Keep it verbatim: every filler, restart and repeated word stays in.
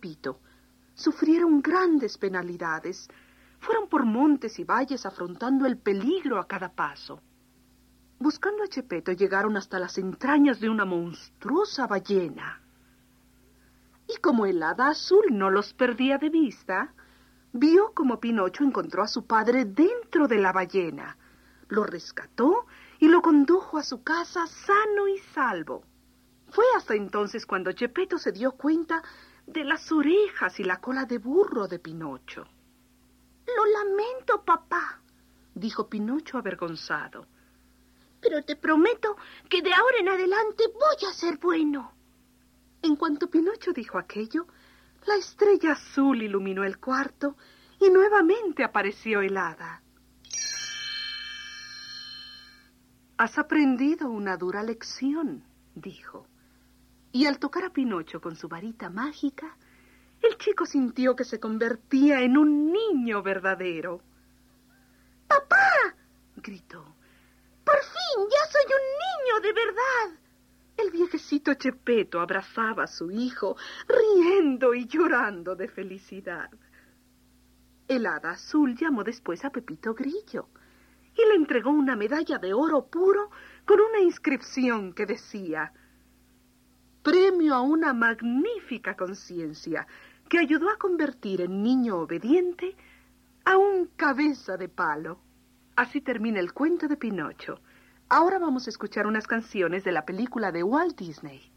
Pepito, sufrieron grandes penalidades. Fueron por montes y valles afrontando el peligro a cada paso. Buscando a Chepeto llegaron hasta las entrañas de una monstruosa ballena. Y como el hada azul no los perdía de vista, vio como Pinocho encontró a su padre dentro de la ballena, lo rescató y lo condujo a su casa sano y salvo. Fue hasta entonces cuando Chepeto se dio cuenta de las orejas y la cola de burro de Pinocho. Lo lamento, papá, dijo Pinocho avergonzado. Pero te prometo que de ahora en adelante voy a ser bueno. En cuanto Pinocho dijo aquello, la estrella azul iluminó el cuarto y nuevamente apareció el hada. Has aprendido una dura lección, dijo. Y al tocar a Pinocho con su varita mágica, el chico sintió que se convertía en un niño verdadero. ¡Papá!, gritó. ¡Por fin ya soy un niño de verdad! El viejecito Chepeto abrazaba a su hijo, riendo y llorando de felicidad. El hada azul llamó después a Pepito Grillo y le entregó una medalla de oro puro con una inscripción que decía: premio a una magnífica conciencia que ayudó a convertir en niño obediente a un cabeza de palo. Así termina el cuento de Pinocho. Ahora vamos a escuchar unas canciones de la película de Walt Disney.